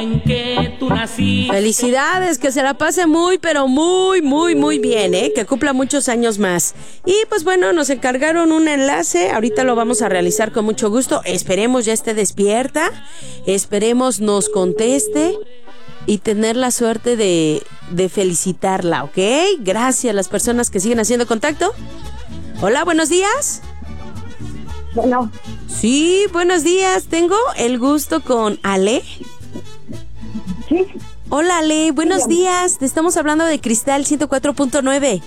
en que tú naciste. Felicidades, que se la pase muy, pero muy, muy, muy bien, que cumpla muchos años más. Y pues bueno, nos encargaron un enlace, ahorita lo vamos a realizar con mucho gusto. Esperemos ya esté despierta, esperemos nos conteste y tener la suerte de felicitarla, ¿ok? Gracias a las personas que siguen haciendo contacto. Hola, buenos días. Bueno. Sí, buenos días. Tengo el gusto con Ale. Sí. Hola, Ale. Buenos días. Te estamos hablando de Cristal 104.9.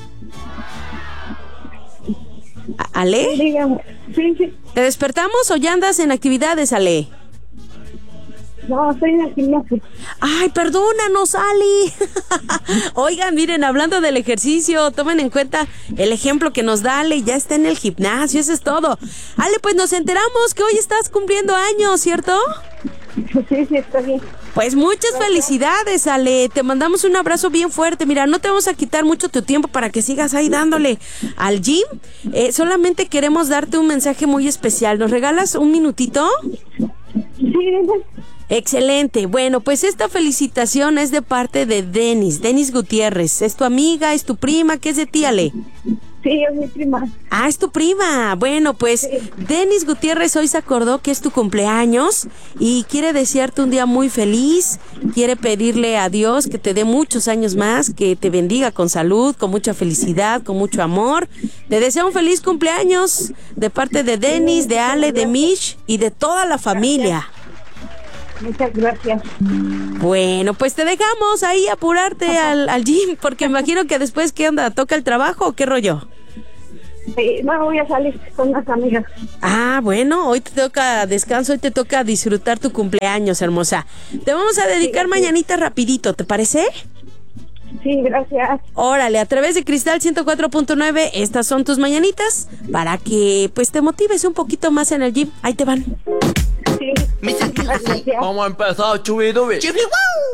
¿Ale? Dígame. Sí, sí. ¿Te despertamos o ya andas en actividades, Ale? No, estoy en el gimnasio. Ay, perdónanos, Ali. Oigan, miren, hablando del ejercicio, tomen en cuenta el ejemplo que nos da Ale, ya está en el gimnasio, eso es todo. Ale, pues nos enteramos que hoy estás cumpliendo años, ¿cierto? Sí, está bien. Pues muchas felicidades, Ale. Te mandamos un abrazo bien fuerte. Mira, no te vamos a quitar mucho tu tiempo para que sigas ahí dándole al gym. Solamente queremos darte un mensaje muy especial. ¿Nos regalas un minutito? Sí, Excelente. Bueno, pues esta felicitación es de parte de Denis Gutiérrez. ¿Es tu amiga? ¿Es tu prima? ¿Qué es de ti, Ale? Sí, es mi prima. Ah, es tu prima. Bueno, pues sí. Denis Gutiérrez hoy se acordó que es tu cumpleaños y quiere desearte un día muy feliz. Quiere pedirle a Dios que te dé muchos años más, que te bendiga con salud, con mucha felicidad, con mucho amor. Te desea un feliz cumpleaños de parte de Denis, de Ale, de Mish y de toda la familia. Muchas gracias. Bueno, pues te dejamos ahí apurarte al gym, porque me imagino que después, ¿qué onda? ¿Toca el trabajo o qué rollo? Sí, no, voy a salir con unas amigas. Ah, bueno, hoy te toca descanso, hoy te toca disfrutar tu cumpleaños, hermosa. Te vamos a dedicar mañanita rapidito, ¿te parece? Sí, gracias. Órale, a través de Cristal 104.9, estas son tus mañanitas para que pues te motives un poquito más en el gym. Ahí te van. Sí. Vamos a empezar, chubidubi.